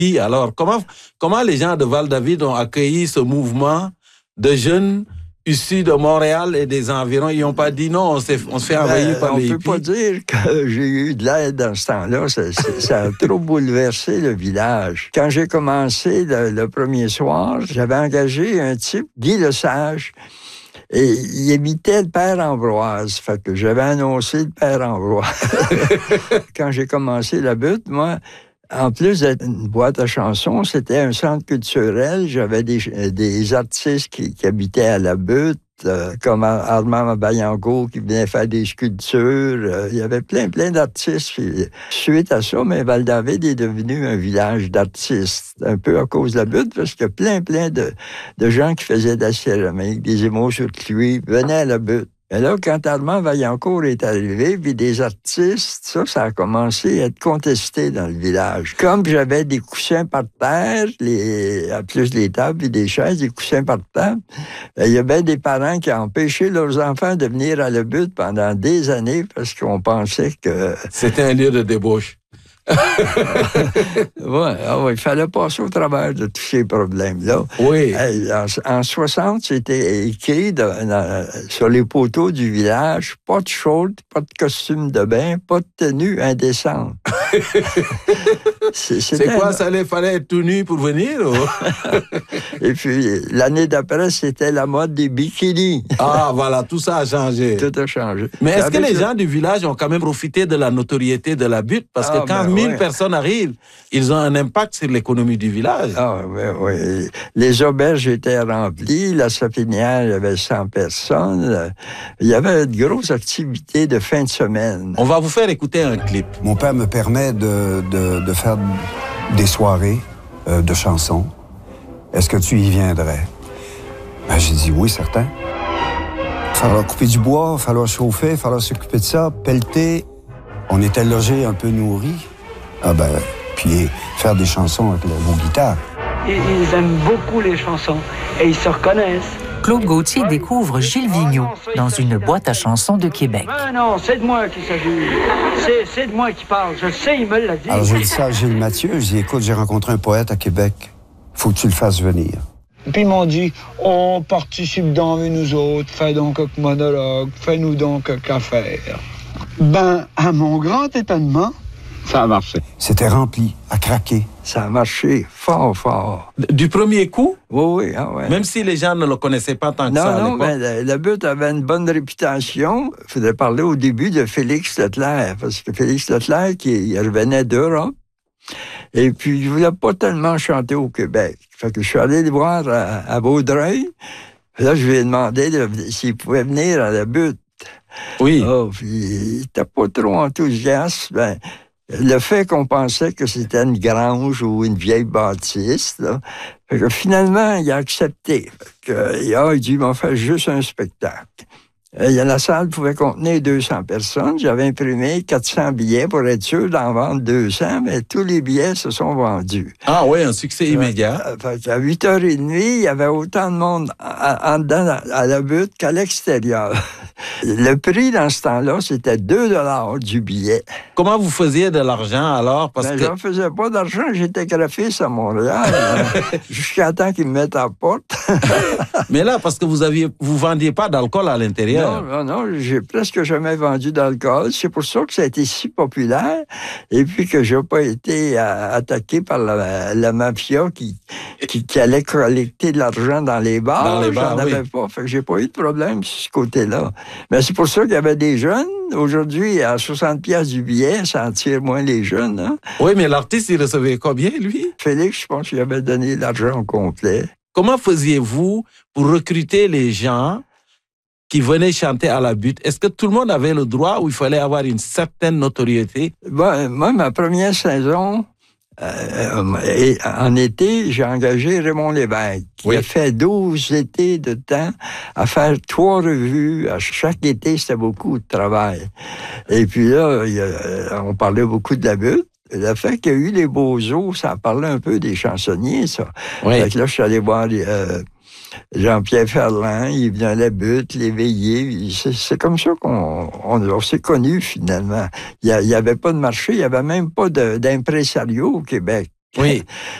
Alors, comment les gens de Val-David ont accueilli ce mouvement de jeunes issus de Montréal et des environs? Ils n'ont pas dit non, on se fait envahir par les hippies. On ne peut pas dire que j'ai eu de l'aide dans ce temps-là. Ça a trop bouleversé le village. Quand j'ai commencé le premier soir, j'avais engagé un type, Guy Lesage, et il habitait le Père Ambroise. Fait que j'avais annoncé le Père Ambroise. Quand j'ai commencé la butte, moi, en plus d'être une boîte à chansons, c'était un centre culturel. J'avais des artistes qui habitaient à la butte, comme Armand Bayango qui venait faire des sculptures. Il y avait plein d'artistes. Puis, suite à ça, mais Val-David est devenu un village d'artistes, un peu à cause de la butte, parce que plein de gens qui faisaient de la céramique, des émaux sur cuir, venaient à la butte. Mais là, quand Armand Vaillancourt est arrivé, puis des artistes, ça a commencé à être contesté dans le village. Comme j'avais des coussins par terre, en plus des tables et des chaises, des coussins par terre, il y avait des parents qui ont empêché leurs enfants de venir à la butte pendant des années parce qu'on pensait que... C'était un lieu de débauche. Il fallait passer au travers de tous ces problèmes-là. Oui. En 60, c'était écrit sur les poteaux du village, pas de short, pas de costume de bain, pas de tenue indécente. C'est quoi, ça? Il fallait être tout nu pour venir? Et puis, l'année d'après, c'était la mode des bikinis. Ah, voilà, tout ça a changé. Tout a changé. Mais est-ce que les gens du village ont quand même profité de la notoriété de la butte? Parce que quand 1000 personnes arrivent, ils ont un impact sur l'économie du village. Ah, oui. Les auberges étaient remplies. La sapinière, il y avait 100 personnes. Il y avait de grosses activités de fin de semaine. On va vous faire écouter un clip. Mon père me permet de faire des soirées de chansons. Est-ce que tu y viendrais? Ben, j'ai dit oui, certain. Il va falloir couper du bois, il va falloir chauffer, il va falloir s'occuper de ça, pelleter. On était logés, un peu nourris. Puis faire des chansons avec vos guitares. Ils aiment beaucoup les chansons et ils se reconnaissent. Claude Gauthier découvre Gilles Vigneault dans une boîte à chansons de Québec. Non, c'est de moi qu'il s'agit. C'est de moi qui parle. Je sais, il me l'a dit. Alors, j'ai dit ça à Gilles Mathieu. Je dis, écoute, j'ai rencontré un poète à Québec. Faut que tu le fasses venir. Puis ils m'ont dit, on participe donc avec nous autres, fais donc un monologue, fais-nous donc un affaire. Ben, à mon grand étonnement, ça a marché. C'était rempli, à craquer. Ça a marché fort. Du premier coup? Oui. Même si les gens ne le connaissaient pas tant que ça à l'époque? Non, mais la butte avait une bonne réputation. Il faudrait parler au début de Félix Leclerc, parce que Félix Leclerc, il revenait d'Europe, et puis il ne voulait pas tellement chanter au Québec. Fait que je suis allé le voir à Vaudreuil. Là, je lui ai demandé s'il pouvait venir à la butte. Oui. Puis il n'était pas trop enthousiaste. Le fait qu'on pensait que c'était une grange ou une vieille bâtisse, là, fait que finalement, il a accepté. Il dit, il m'a fait juste un spectacle. La salle pouvait contenir 200 personnes. J'avais imprimé 400 billets pour être sûr d'en vendre 200, mais tous les billets se sont vendus. Ah oui, un succès immédiat. À 8h30, il y avait autant de monde en dedans à la butte qu'à l'extérieur. Le prix dans ce temps-là, c'était 2 $ du billet. Comment vous faisiez de l'argent alors? Je ne faisais pas d'argent, j'étais graphiste à Montréal, jusqu'à temps qu'ils me mettent à la porte. Mais là, parce que vous vendiez pas d'alcool à l'intérieur. Non, j'ai presque jamais vendu d'alcool. C'est pour ça que ça a été si populaire. Et puis que je n'ai pas été attaqué par la mafia qui allait collecter de l'argent dans les bars. J'en avais pas. Fait que j'ai pas eu de problème sur ce côté-là. Mais c'est pour ça qu'il y avait des jeunes. Aujourd'hui, à 60$ du billet, ça en tire moins les jeunes. Hein? Oui, mais l'artiste, il recevait combien, lui? Félix, je pense qu'il avait donné l'argent au complet. Comment faisiez-vous pour recruter les gens qui venaient chanter à la butte? Est-ce que tout le monde avait le droit ou il fallait avoir une certaine notoriété? Moi, ma première saison, en été, j'ai engagé Raymond Lévesque. Il a fait 12 étés de temps à faire 3 revues. À chaque été, c'était beaucoup de travail. Et puis là, on parlait beaucoup de la butte. Le fait qu'il y a eu les Beaux-Eaux, ça parlait un peu des chansonniers, ça. Oui. Fait que là, je suis allé voir Jean-Pierre Ferland, il venait à la butte, les veillées. C'est comme ça qu'on s'est connus, finalement. Il n'y avait pas de marché, il n'y avait même pas d'impresario au Québec. Oui.